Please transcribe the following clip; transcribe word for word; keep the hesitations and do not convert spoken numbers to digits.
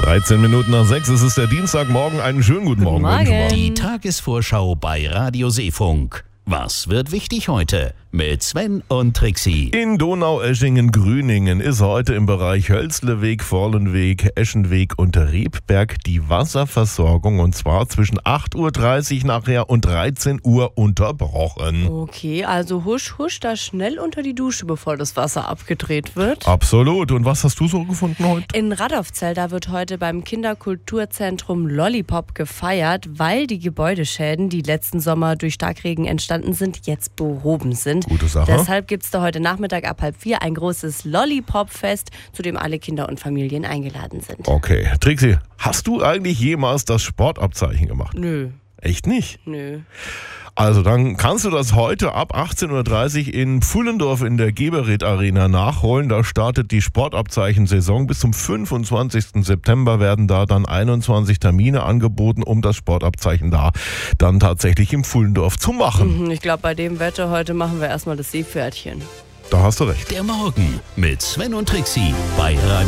dreizehn Minuten nach sechs, es ist der Dienstagmorgen. Einen schönen guten Morgen. Guten Morgen. Die Tagesvorschau bei Radio Seefunk. Was wird wichtig heute? Mit Sven und Trixie. In Donaueschingen-Grüningen ist heute im Bereich Hölzleweg, Vorlenweg, Eschenweg und Rebberg die Wasserversorgung und zwar zwischen acht Uhr dreißig nachher und dreizehn Uhr unterbrochen. Okay, also husch, husch, da schnell unter die Dusche, bevor das Wasser abgedreht wird. Absolut. Und was hast du so gefunden heute? In Radolfzell, da wird heute beim Kinderkulturzentrum Lollipop gefeiert, weil die Gebäudeschäden, die letzten Sommer durch Starkregen entstanden sind, jetzt behoben sind. Gute Sache. Deshalb gibt es da heute Nachmittag ab halb vier ein großes Lollipop-Fest, zu dem alle Kinder und Familien eingeladen sind. Okay. Trixie, hast du eigentlich jemals das Sportabzeichen gemacht? Nö, Echt nicht? nö. Also dann kannst du das heute ab achtzehn Uhr dreißig in Pfullendorf in der Geberit Arena nachholen. Da startet die Sportabzeichen-Saison. Bis zum fünfundzwanzigsten September werden da dann einundzwanzig Termine angeboten, um das Sportabzeichen da dann tatsächlich im Pfullendorf zu machen. Ich glaube, bei dem Wetter heute machen wir erstmal das Seepferdchen. Da hast du recht. Der Morgen mit Sven und Trixie bei Radio